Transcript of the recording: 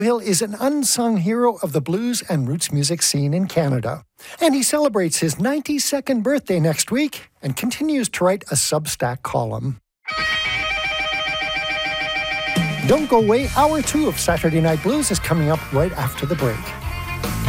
Hill is an unsung hero of the blues and roots music scene in Canada. And he celebrates his 92nd birthday next week and continues to write a Substack column. Don't go away. Hour 2 of Saturday Night Blues is coming up right after the break.